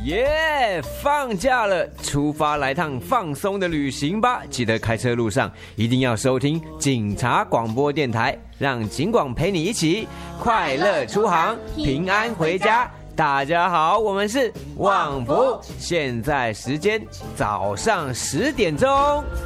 耶！放假了，出发来趟放松的旅行吧！记得开车路上一定要收听警察广播电台，让警广陪你一起快乐出航，平安回家。大家好，我们是旺福，现在时间早上10点钟。